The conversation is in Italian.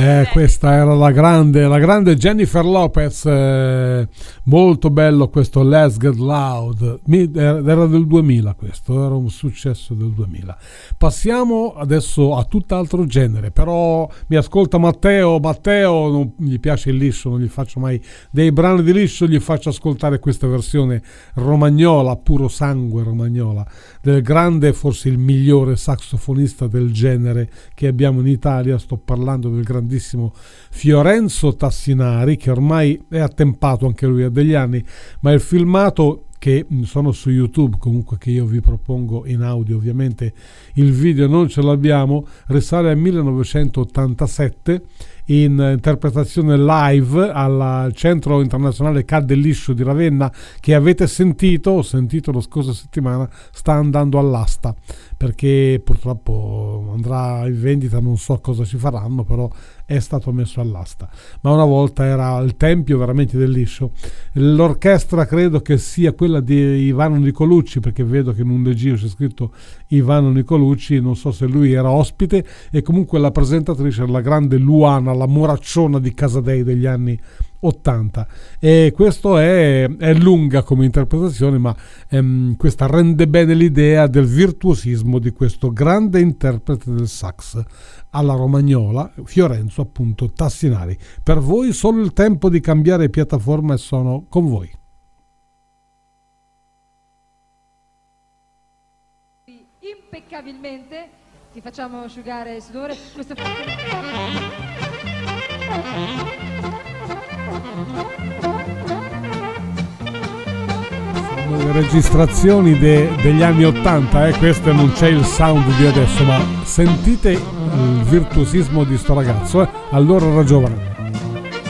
Questa era la grande Jennifer Lopez, molto bello questo Let's Get Loud, era del 2000, questo era un successo del 2000. Passiamo adesso a tutt'altro genere, però mi ascolta Matteo non gli piace il liscio, non gli faccio mai dei brani di liscio, gli faccio ascoltare questa versione romagnola, puro sangue romagnola, del grande, forse il migliore saxofonista del genere che abbiamo in Italia. Sto parlando del grandissimo Fiorenzo Tassinari, che ormai è attempato, anche lui ha degli anni, ma il filmato, che sono su YouTube, comunque, che io vi propongo in audio, ovviamente il video non ce l'abbiamo, risale al 1987 in interpretazione live al Centro Internazionale Ca' del Liscio di Ravenna, che avete sentito, ho sentito la scorsa settimana, sta andando all'asta, perché purtroppo andrà in vendita, non so cosa ci faranno, però è stato messo all'asta. Ma una volta era il tempio veramente del liscio. L'orchestra credo che sia quella di Ivano Nicolucci, perché vedo che in un legio c'è scritto Ivano Nicolucci, non so se lui era ospite, e comunque la presentatrice era la grande Luana, la moracciona di Casadei degli anni 80. E questo è lunga come interpretazione, ma questa rende bene l'idea del virtuosismo di questo grande interprete del sax alla romagnola, Fiorenzo appunto Tassinari. Per voi solo il tempo di cambiare piattaforma e sono con voi. Impeccabilmente ti facciamo asciugare il sudore. Questo... Sono le registrazioni degli anni 80, questo non c'è il sound di adesso, ma sentite il virtuosismo di sto ragazzo, allora era giovane.